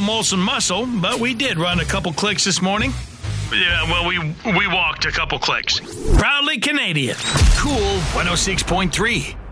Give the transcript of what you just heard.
Molson muscle, but we did run a couple clicks this morning. Yeah, well, we walked a couple clicks. Proudly Canadian. Cool 106.3.